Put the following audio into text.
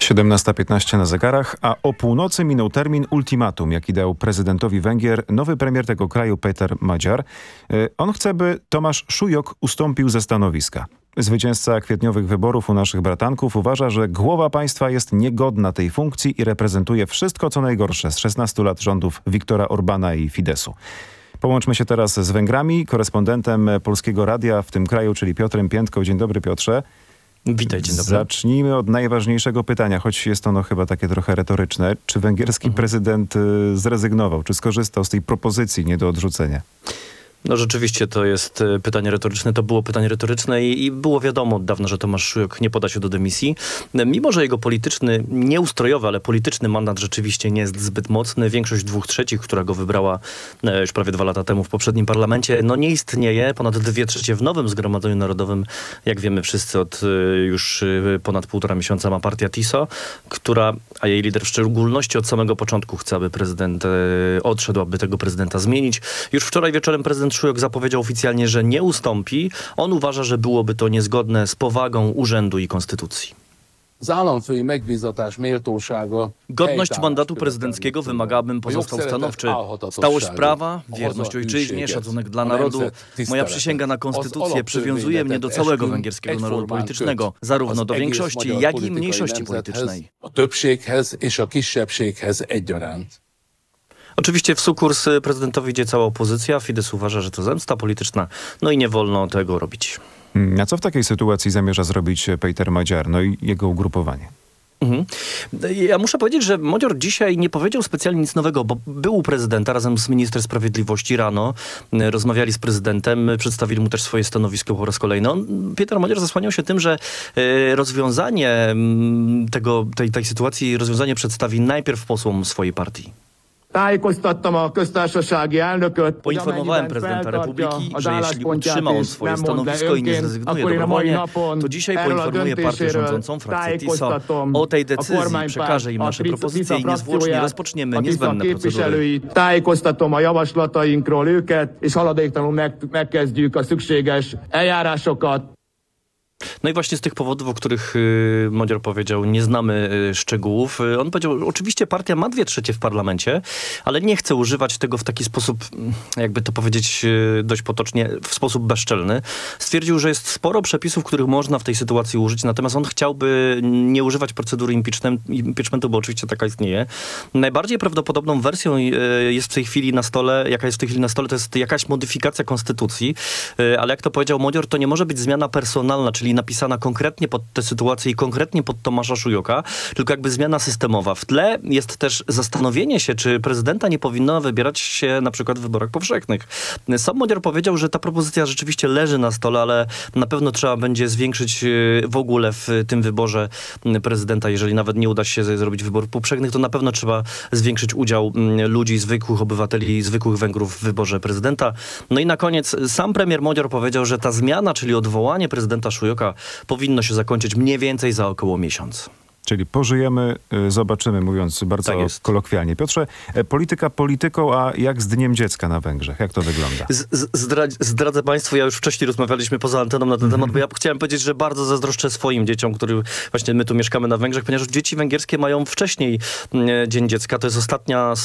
17:15 na zegarach, a o północy minął termin ultimatum, jaki dał prezydentowi Węgier nowy premier tego kraju Péter Magyar. On chce, by Tomasz Súlyog ustąpił ze stanowiska. Zwycięzca kwietniowych wyborów u naszych bratanków uważa, że głowa państwa jest niegodna tej funkcji i reprezentuje wszystko co najgorsze z 16 lat rządów Viktora Orbána i Fideszu. Połączmy się teraz z Węgrami, korespondentem Polskiego Radia w tym kraju, czyli Piotrem Piętką. Dzień dobry, Piotrze. Witaj, dzień dobry. Zacznijmy od najważniejszego pytania, choć jest ono chyba takie trochę retoryczne. Czy węgierski prezydent zrezygnował, czy skorzystał z tej propozycji nie do odrzucenia? No rzeczywiście to jest pytanie retoryczne. To było pytanie retoryczne i było wiadomo od dawna, że Tomasz Súlyog nie poda się do dymisji. Mimo że jego polityczny, nie ustrojowy, ale polityczny mandat rzeczywiście nie jest zbyt mocny. Większość 2/3, która go wybrała już prawie 2 lata temu w poprzednim parlamencie, no nie istnieje. Ponad 2/3 w nowym Zgromadzeniu Narodowym, jak wiemy wszyscy, od już ponad 1,5 miesiąca ma partia TISO, która, a jej lider w szczególności od samego początku chce, aby prezydent odszedł, aby tego prezydenta zmienić. Już wczoraj wieczorem prezydent Súlyog zapowiedział oficjalnie, że nie ustąpi. On uważa, że byłoby to niezgodne z powagą urzędu i konstytucji. Godność mandatu prezydenckiego wymaga, abym pozostał stanowczy. Stałość prawa, wierność ojczyźnie, szacunek dla narodu. Moja przysięga na konstytucję przywiązuje mnie do całego węgierskiego narodu politycznego, zarówno do większości, jak i mniejszości politycznej. Oczywiście w sukurs prezydentowi idzie cała opozycja. Fidesz uważa, że to zemsta polityczna, no i nie wolno tego robić. A co w takiej sytuacji zamierza zrobić Péter Magyar, no i jego ugrupowanie? Ja muszę powiedzieć, że Magyar dzisiaj nie powiedział specjalnie nic nowego, bo był u prezydenta razem z ministrem sprawiedliwości rano, rozmawiali z prezydentem, przedstawili mu też swoje stanowisko po raz kolejny. Péter Magyar zasłaniał się tym, że rozwiązanie tej sytuacji, rozwiązanie przedstawi najpierw posłom swojej partii. Poinformowałem prezydenta Republiki, że jeśli utrzyma on swoje stanowisko i nie zrezygnuje dobrowolnie, to dzisiaj poinformuje partię rządzącą, frakcję TISO, o tej decyzji, przekaże im nasze propozycje i niezwłocznie rozpoczniemy niezbędne procedury. Tájékoztatom a javaslatainkról őket, és haladéktalanul megkezdjük a szükséges eljárásokat. No i właśnie z tych powodów, o których Magyar powiedział, nie znamy szczegółów. On powiedział, oczywiście partia ma 2/3 w parlamencie, ale nie chce używać tego w taki sposób, jakby to powiedzieć dość potocznie, w sposób bezczelny. Stwierdził, że jest sporo przepisów, których można w tej sytuacji użyć, natomiast on chciałby nie używać procedury impeachmentu, bo oczywiście taka istnieje. Najbardziej prawdopodobną wersją jest w tej chwili na stole, to jest jakaś modyfikacja konstytucji, ale jak to powiedział Magyar, to nie może być zmiana personalna, czyli napisana konkretnie pod tę sytuację i konkretnie pod Tomasza Súlyoga, tylko jakby zmiana systemowa. W tle jest też zastanowienie się, czy prezydenta nie powinno wybierać się na przykład w wyborach powszechnych. Sam Magyar powiedział, że ta propozycja rzeczywiście leży na stole, ale na pewno trzeba będzie zwiększyć w ogóle w tym wyborze prezydenta. Jeżeli nawet nie uda się zrobić wyborów powszechnych, to na pewno trzeba zwiększyć udział ludzi, zwykłych obywateli, zwykłych Węgrów w wyborze prezydenta. No i na koniec sam premier Magyar powiedział, że ta zmiana, czyli odwołanie prezydenta Súlyoga powinno się zakończyć mniej więcej za około miesiąc. Czyli pożyjemy, zobaczymy, mówiąc bardzo kolokwialnie. Piotrze, polityka polityką, a jak z Dniem Dziecka na Węgrzech? Jak to wygląda? Zdradzę państwu, ja już wcześniej rozmawialiśmy poza anteną na ten temat, bo ja chciałem powiedzieć, że bardzo zazdroszczę swoim dzieciom, które właśnie my tu mieszkamy na Węgrzech, ponieważ dzieci węgierskie mają wcześniej Dzień Dziecka. To jest ostatnia